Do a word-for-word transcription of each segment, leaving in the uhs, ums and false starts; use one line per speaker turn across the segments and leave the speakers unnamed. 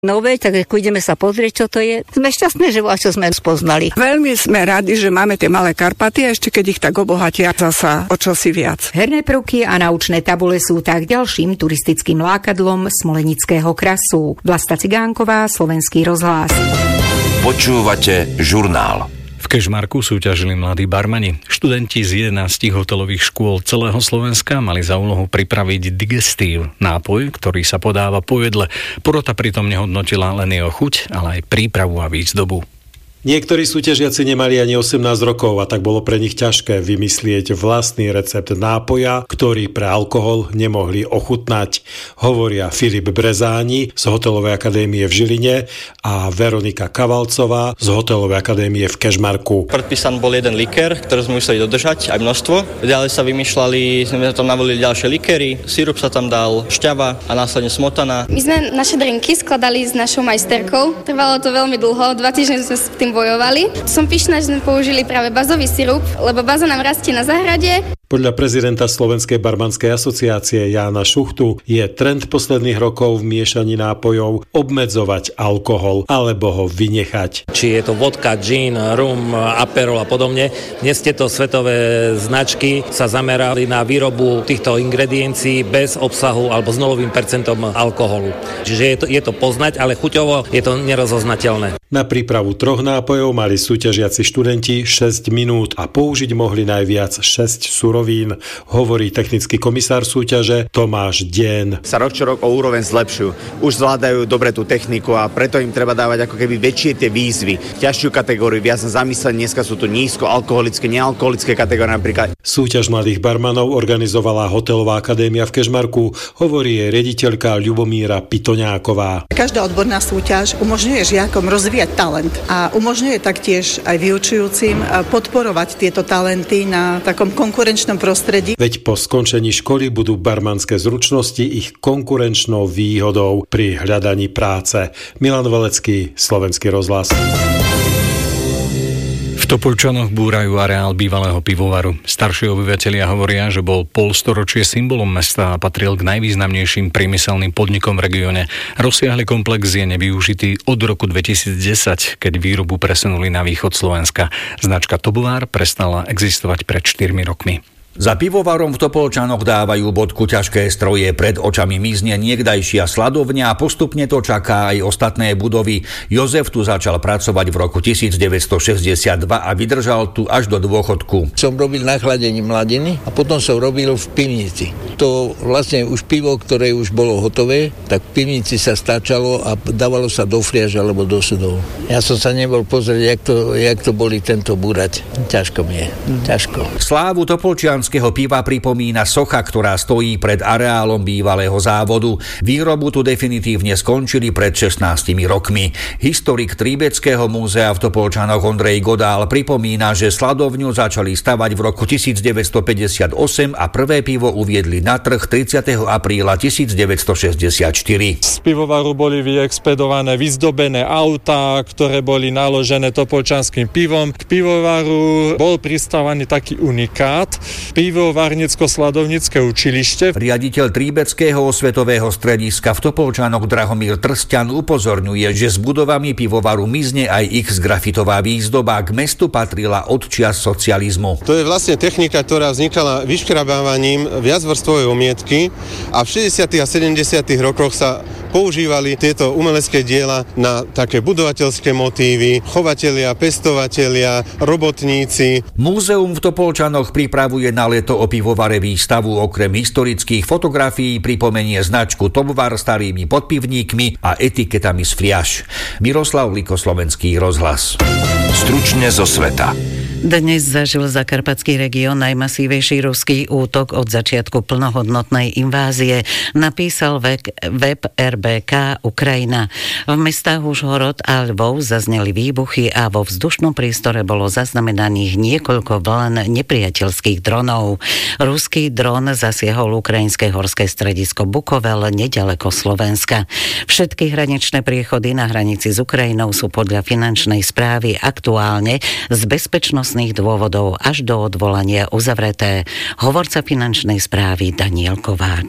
nové, tak ako ideme sa pozrieť, čo to je. Sme šťastné, že čo sme spoznali.
Veľmi sme radi, že máme tie malé Karpaty a ešte keď ich tak obohatia zasa o čosi viac.
Herné prvky a naučné tabule sú tak ďalším turistickým lákadlom smolenického krasu. Vlasta Cigánková, Slovenský rozhlas.
Počúvate žurnál.
V Kežmarku súťažili mladí barmani. Študenti z jedenástich hotelových škôl celého Slovenska mali za úlohu pripraviť digestív, nápoj, ktorý sa podáva po jedle. Porota pritom nehodnotila len jeho chuť, ale aj prípravu a výzdobu.
Niektorí súťažiaci nemali ani osemnásť rokov a tak bolo pre nich ťažké vymyslieť vlastný recept nápoja, ktorý pre alkohol nemohli ochutnať, hovoria Filip Brezáni z Hotelovej akadémie v Žiline a Veronika Kavalcová z Hotelovej akadémie v Kežmarku.
Predpísaný bol jeden likér, ktorý sme museli dodržať, aj množstvo. Ďalej sa vymýšľali, sme tam navolili ďalšie likéry, sirup sa tam dal, šťava a následne smotana.
My sme naše drinky skladali s našou majsterkou. Trvalo to veľmi dlho, dva týždne sme s tým bojovali. Som pyšná, že sme použili práve bazový sirup, lebo baza nám rastie na záhrade.
Podľa prezidenta Slovenskej barmanskej asociácie Jána Šuchtu je trend posledných rokov v miešaní nápojov obmedzovať alkohol alebo ho vynechať.
Či je to vodka, gin, rum, aperol a podobne. Dnes tieto svetové značky sa zamerali na výrobu týchto ingrediencií bez obsahu alebo s nulovým percentom alkoholu. Čiže je to, je to poznať, ale chuťovo je to nerozoznateľné.
Na prípravu troch nápojov mali súťažiaci študenti šesť minút a použiť mohli najviac šesť surovín, hovorí technický komisár súťaže Tomáš Dien.
Sa rok čo rok o úroveň zlepšujú. Už zvládajú dobre tú techniku a preto im treba dávať ako keby väčšie tie výzvy. Ťažšiu kategóriu, viac na zamyslenie, dneska sú tu nízko alkoholické, nealkoholické kategórie napríklad. Súťaž mladých barmanov organizovala Hotelová akadémia v Kežmarku, hovorí jej riaditeľka Ľubomíra Pitoňáková.
Každá odborná súťaž umožňuje žiakom rozvíjať talent a umožňuje taktiež aj vyučujúcim podporovať tieto talenty na takom konkurenčnom prostredí.
Veď po skončení školy budú barmanské zručnosti ich konkurenčnou výhodou pri hľadaní práce. Milan Velecký, Slovenský rozhlas.
V Topolčanoch búrajú areál bývalého pivovaru. Starší obyvatelia hovoria, že bol polstoročie symbolom mesta a patril k najvýznamnejším priemyselným podnikom v regióne. Rozsiahly komplex je nevyužitý od roku dvetisícdesať, keď výrobu presunuli na východ Slovenska. Značka Tobovár prestala existovať pred štyrmi rokmi.
Za pivovarom v Topolčanoch dávajú bodku ťažké stroje, pred očami mizne niekdajšia sladovňa a postupne to čaká aj ostatné budovy. Jozef tu začal pracovať v roku devätnásťstošesťdesiatdva a vydržal tu až do dôchodku.
Som robil na chladení mladiny a potom som robil v pivnici. To vlastne už pivo, ktoré už bolo hotové, tak v pivnici sa stáčalo a dávalo sa do fliaž alebo do sudov. Ja som sa nebol pozrieť, jak to, jak to boli tento búrať. Ťažko mi je. Ťažko.
Slávu Topolčan piva pripomína socha, ktorá stojí pred areálom bývalého závodu. Výrobu tu definitívne skončili pred šestnástimi rokmi. Historik Tríbeckého múzea v Topolčanoch Ondrej Godál pripomína, že sladovňu začali stavať v roku devätnásťstopäťdesiatosem a prvé pivo uviedli na trh tridsiateho apríla devätnásťstošesťdesiatštyri.
Z pivovaru boli vyexpedované, vyzdobené autá, ktoré boli naložené topolčanským pivom. K pivovaru bol pristávaný taký unikát, pivovarnicko-sladovnícke učilište.
Riaditeľ Tríbeckého osvetového strediska v Topolčanoch Drahomír Trsťan upozorňuje, že s budovami pivovaru mizne aj ich grafitová výzdoba. K mestu patrila od čias socializmu.
To je vlastne technika, ktorá vznikala vyškrabávaním viacvrstvovej omietky a v šesťdesiatych a sedemdesiatych rokoch sa používali tieto umelecké diela na také budovateľské motívy, chovatelia, pestovatelia, robotníci.
Múzeum v Topolčanoch pripravuje na leto o pivovare výstavu. Okrem historických fotografií pripomenie značku Topvar starými podpivníkmi a etiketami z fliaš. Miroslav Liko, Slovenský rozhlas.
Stručne zo sveta.
Dnes zažil zakarpatský región najmasívejší ruský útok od začiatku plnohodnotnej invázie, napísal web er bé ká Ukrajina. V mestách Užhorod a Lvov zazneli výbuchy a vo vzdušnom priestore bolo zaznamenaných niekoľko vln nepriateľských dronov. Ruský dron zasiahol ukrajinské horské stredisko Bukovel nedaleko Slovenska. Všetky hraničné priechody na hranici s Ukrajinou sú podľa finančnej správy aktuálne z bezpečnosti dôvodov až do odvolania uzavreté. Hovorca finančnej správy Daniel Kováč.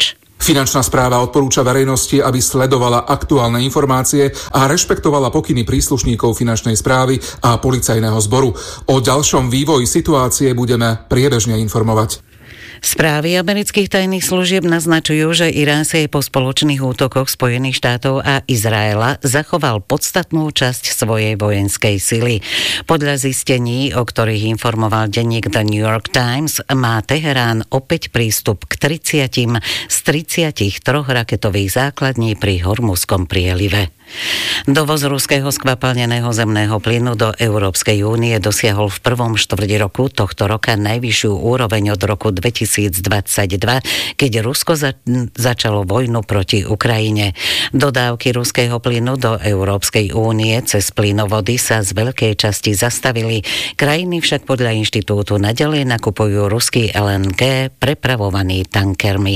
Finančná správa odporúča verejnosti, aby sledovala aktuálne informácie a rešpektovala pokyny príslušníkov finančnej správy a policajného zboru. O ďalšom vývoji situácie budeme priebežne informovať.
Správy amerických tajných služieb naznačujú, že Irán si po spoločných útokoch Spojených štátov a Izraela zachoval podstatnú časť svojej vojenskej sily. Podľa zistení, o ktorých informoval denník The New York Times, má Teherán opäť prístup k tridsiatim z tridsiatich troch raketových základní pri Hormuzskom prielive. Dovoz ruského skvapalneného zemného plynu do Európskej únie dosiahol v prvom štvrť roku tohto roka najvyššiu úroveň od roku dvetisícdvadsaťdva, keď Rusko za- začalo vojnu proti Ukrajine. Dodávky ruského plynu do Európskej únie cez plynovody sa z veľkej časti zastavili. Krajiny však podľa inštitútu naďalej nakupujú ruský el en gé prepravovaný tankermi.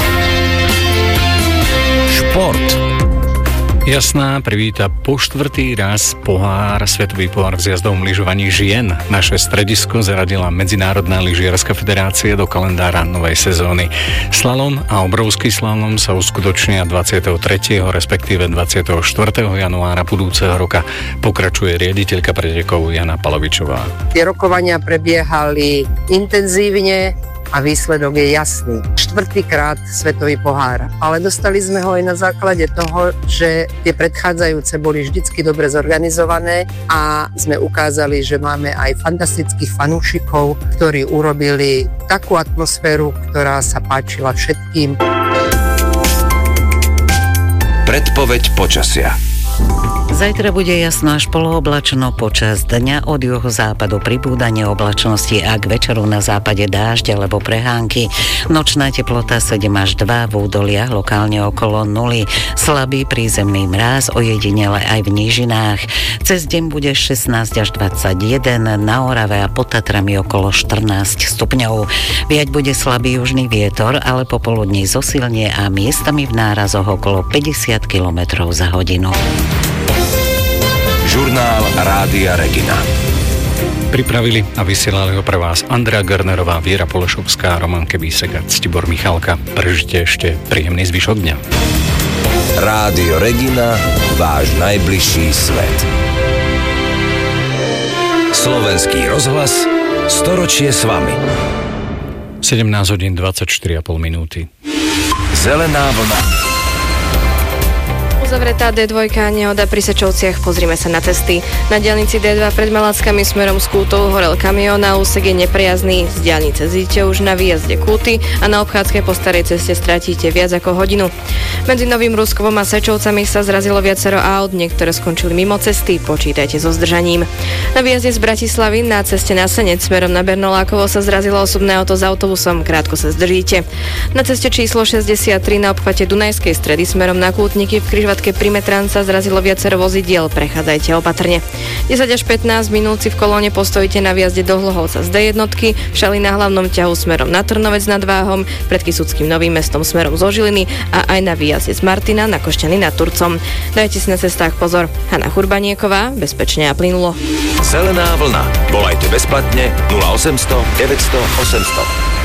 Šport.
Jasná privíta po štvrtý raz pohár, svetový pohár v zjazdovom lyžovaní žien. Naše stredisko zaradila Medzinárodná lyžiarska federácia do kalendára novej sezóny. Slalom a obrovský slalom sa uskutočnia dvadsiateho tretieho respektíve dvadsiateho štvrtého januára budúceho roka. Pokračuje riaditeľka pretekov Jana Palovičová.
Tie rokovania prebiehali intenzívne a výsledok je jasný. Štvrtýkrát svetový pohár. Ale dostali sme ho aj na základe toho, že tie predchádzajúce boli vždycky dobre zorganizované a sme ukázali, že máme aj fantastických fanúšikov, ktorí urobili takú atmosféru, ktorá sa páčila všetkým.
Predpoveď počasia.
Zajtra bude jasno až polooblačno, počas dňa od juhozápadu pribúdanie oblačnosti a k večeru na západe dážď alebo prehánky. Nočná teplota sedem až dva, v údoliach lokálne okolo nuly. Slabý prízemný mráz, ojedinele aj v nížinách. Cez deň bude šestnásť až dvadsaťjeden, na Orave a pod Tatrami okolo štrnásť stupňov. Viať bude slabý južný vietor, ale popoludní zosilnie a miestami v nárazoch okolo päťdesiat kilometrov za hodinu.
Žurnál Rádia Regina.
Pripravili a vysielali ho pre vás Andrea Garnerová, Viera Polešovská, Roman Kebísek a Ctibor Michalka. Prežite ešte príjemný zvyšok dňa.
Rádio Regina, váš najbližší svet. Slovenský rozhlas, storočie s vami.
sedemnásť hodín dvadsaťštyri a pol minúty.
Zelená vlna.
Uzavretá dé dva, nehoda pri Sečovciach, pozrime sa na cesty. Na diaľnici dé dva pred Malackami smerom z Kútov horel kamión a úsek je nepriazný. Z diaľnice zíďte už na výjazde Kúty a na obchádzke po starej ceste stratíte viac ako hodinu. Medzi Novým Ruskovom a Sečovcami sa zrazilo viacero aut, niektoré skončili mimo cesty, počítajte so zdržaním. Na výjazde z Bratislavy na ceste na Senec smerom na Bernolákovo sa zrazilo osobné auto s autobusom, krátko sa zdržíte. Na ceste číslo šesťdesiattri na obchvate Dunajskej stredy smerom na Kútniky v križovatke pri Metranca zrazilo viacero vozidiel, prechádzajte opatrne. desať až pätnásť minút si v kolóne postojíte na výjazde do Hlohovca z dé jednotky, šali na hlavnom ťahu smerom na Trnovec nad Váhom, pred Kysuckým Novým Mestom smerom zo Žiliny a aj na výjazde z Martina na Košťany nad Turcom. Dajte si na cestách pozor. Hana Churbanieková, bezpečne a plynulo.
Zelená vlna. Volajte bezplatne nula osemsto deväťsto osemsto.